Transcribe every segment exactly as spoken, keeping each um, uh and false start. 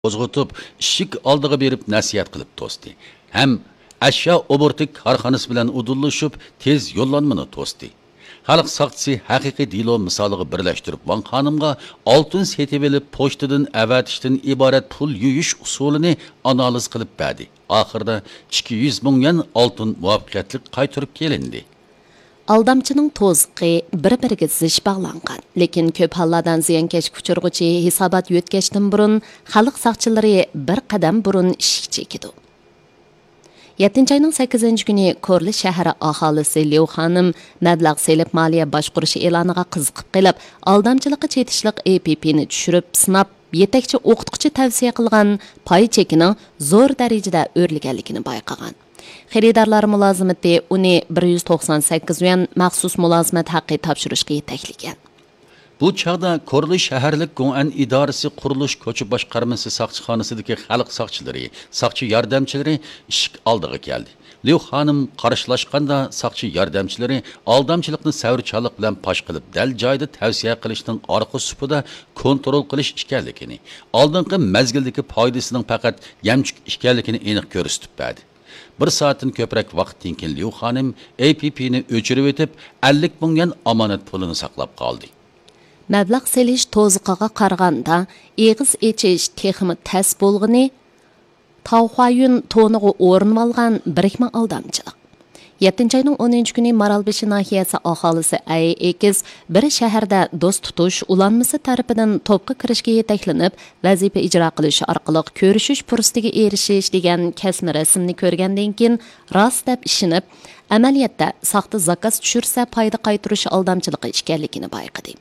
qo'zg'otib, ishik oldiga berib nasihat qilib to'sdi. Ham ashyo obortik korxonasi bilan udullashib, tez yo'llanmani to'sdi. Xalq saqchisi haqiqiy dilo misoliga birlashtirib, Van xonimga oltin setib olib, pochtadan avatishdan iborat pul yuyish usulini analiz qilib berdi. Oxirida ikki yuz ming yuan oltin muvaffaqiyatli qaytarib kelindi. Aldamchining to'ziqi bir-biriga zich bog'langan, lekin ko'p hollardan ziyankesh kuchurg'uchi hisobot yo'tkashdan burun xalq saqchilari bir qadam burun ishik chekidi. yettinchi ayning sakkizinchi kuni Korli shahri aholisi Liu xonim mablag' selib moliya boshqurishi e'loniga qiziqib qilib, aldamchilikqa chetishliq A P P'ni tushirib, sinab, yetakchi o'qituvchi tavsiya qilgan pay chekining zo'r darajada o'rliganligini bayqagan. Xaridorlar mulozimati uni bir yuz to'qson sakkiz yuan maxsus mulozimat haqqi topshirishga yetaklagan. Bu chaqda Korli shaharlik Go'an idorasi qurilish ko'chi boshqarmasi saqchixonasidagi xalq saqchilari, saqchi yordamchilari ishik oldiga keldi. Liu xonim qarshilashganda saqchi yordamchilari aldamchilikni savrchanlik bilan pash qilib, dal joyda tavsiya qilishning orqa supida kontrol qilish ekanligini, oldingi mazgildagi foydasining faqat yamchuk ekanligini aniq ko'rsatib berdi. Bir soatdan ko'proq vaqtdan keyin Liu xonim A P P'ni o'chirib o'tib, ellik ming yuan omonat pulini saqlab qoldi. Mablag' selish to'ziqiga qaraganda eg'iz echish texmi tas bo'lg'ini Tavxayun to'niga o'rin olgan birikma aldamchilik. yettinchi ayning o'ninchi kuni Maralbeshi nahiyasi aholisi ay ekiz bir shaharda do'st tutish ulanmasi tarafidan to'pqa kirishga yetaklanib, vazifa ijro qilish orqali ko'rishish fursatiga erishish degan kasma rasmni ko'rgandan keyin rost deb ishinib, amaliyotda saxta zakaz tushirsa foyda qaytarish aldamchiligi ekanligini bayqadi.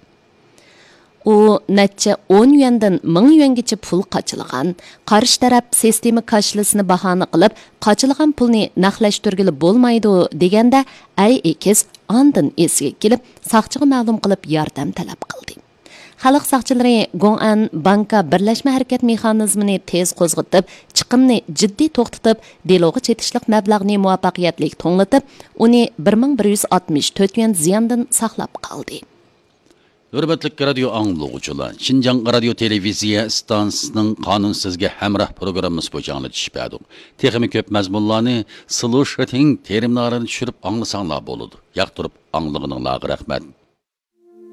U necha o'n yuandan ming yuangacha pul qochilgan, qarshi taraf sistema kashlisini bahona qilib, qochilgan pulni naqlashtirgili bo'lmaydi deganda ay ekiz ondan esiga kelib, saqchiga ma'lum qilib yordam talab qildi. Xalq saqchilari Go'an banka birlashma harakat mexanizmini tez qo'zg'atib, chiqimni jiddiy to'xtatib, deloga chetishliq mablag'ni muvaffaqiyatli to'nglatib, uni bir ming bir yuz oltmish to'rt yuan ziyondan saqlab qoldi. Hürmetlik radyo anglag'uchilar, Şinjan radio televiziya stansiyasining qonunsizga hamroh programmasi bo'yicha anglatish berdik. Texmi ko'p mazmunlarni slushing terimlarini tushirib anglasanglar bo'ladi. Yoqtirib anglag'ininglarga rahmat.